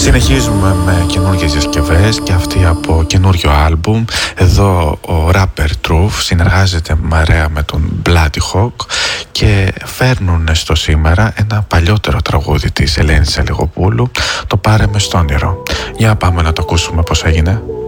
Συνεχίζουμε με καινούργιες διασκευές και αυτή από καινούριο άλμπουμ. Εδώ ο Rapper Truth συνεργάζεται παρέα με τον Bloody Hawk και φέρνουν στο σήμερα ένα παλιότερο τραγούδι της Ελένης Αλιγοπούλου, το «Πάρε με στο όνειρο». Για πάμε να το ακούσουμε πώς έγινε.